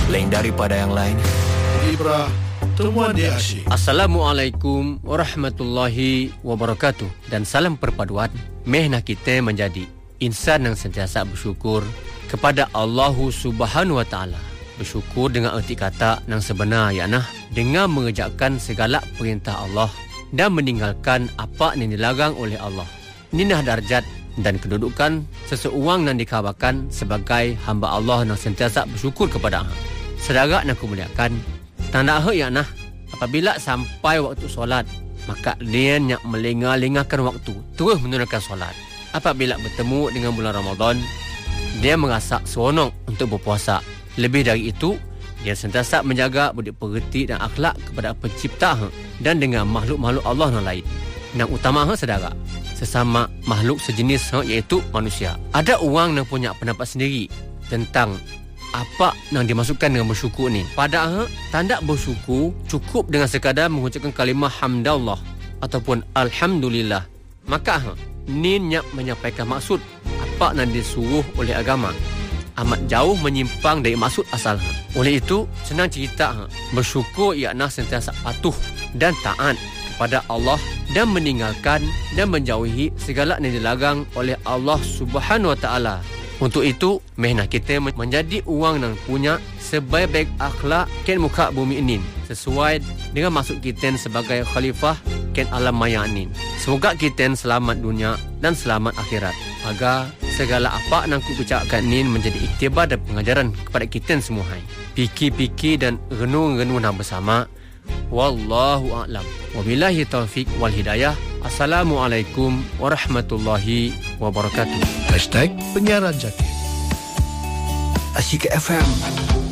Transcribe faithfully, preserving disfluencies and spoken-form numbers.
lain daripada yang lain. Ibrah, temuan dia asyik. Assalamualaikum warahmatullahi wabarakatuh. Dan salam perpaduan. Mehnah kita menjadi insan yang sentiasa bersyukur kepada Allah Subhanahu Wa Taala. Bersyukur dengan erti kata yang sebenar, yakna dengan mengerjakan segala perintah Allah dan meninggalkan apa yang dilarang oleh Allah. Ninah darjat dan kedudukan seseorang yang dikhabarkan sebagai hamba Allah yang sentiasa bersyukur kepada Allah. Saudara yang kemuliakan, tanda hak yakna apabila sampai waktu solat, maka dia nak melengah-lengahkan waktu, terus menunaikan solat. Apabila bertemu dengan bulan Ramadan, dia merasa seronok untuk berpuasa. Lebih dari itu, dia sentiasa menjaga budi pekerti dan akhlak kepada pencipta dan dengan makhluk-makhluk Allah yang lain. Yang utama saudara, sesama makhluk sejenis iaitu manusia. Ada orang yang punya pendapat sendiri tentang apa yang dimasukkan dengan bersyukur ni. Padahal tanda bersyukur cukup dengan sekadar mengucapkan kalimah hamdallah ataupun alhamdulillah. Maka ni nak menyampaikan maksud apa yang disuruh oleh agama amat jauh menyimpang dari maksud asal. Oleh itu, senang cerita bersyukur ialah sentiasa patuh dan taat kepada Allah dan meninggalkan dan menjauhi segala yang dilarang oleh Allah Subhanahu Wa Taala. Untuk itu, mehnah kita menjadi orang yang punya sebaik-baik akhlak ken muka bumi ini, sesuai dengan maksud kita sebagai khalifah ken alam maya ini. Semoga kita selamat dunia dan selamat akhirat. Agar segala apa yang aku ucapkan ini menjadi iktibar dan pengajaran kepada kita semua. Fikir-fikir dan renung-renung bersama. Wallahu a'lam. Wabillahi taufiq wal hidayah. Assalamualaikum warahmatullahi wabarakatuh. Hashtag penyiaran jati. Asyik F M.